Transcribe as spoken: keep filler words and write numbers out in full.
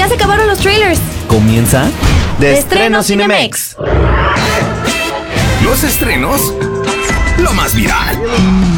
Ya se acabaron los trailers. Comienza De Estreno Cinemex. Los estrenos, lo más viral.